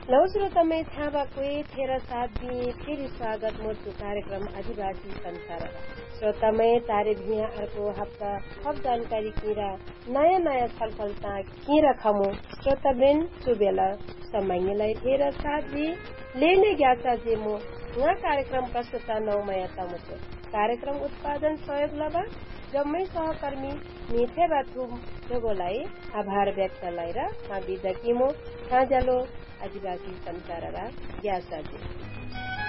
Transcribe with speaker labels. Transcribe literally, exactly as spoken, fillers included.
Speaker 1: लौ श्रोतामै थाहा कोही थेर साथ दिए फेरि स्वागत मोर्चु कार्यक्रम आदिवासी संसार श्रोतामै तारे भिया अर्को हप्ता थप जानकारी किरा नयाँ नयाँ छलफलता किरा खमु श्रोतावृन्द चुबेला समयलाई थेर साथ दिए लेने ग्यासा जेमो यहाँ कार्यक्रम प्रस्तुता नौमया तमुचो कार्यक्रम उत्पादन सहयोग लबा जम्मै सहकर्मी मिथे बाथुम जोगोलाई आभार व्यक्त लाएर बिदा किमो थाजलो आदिवासी संसार ग्यासा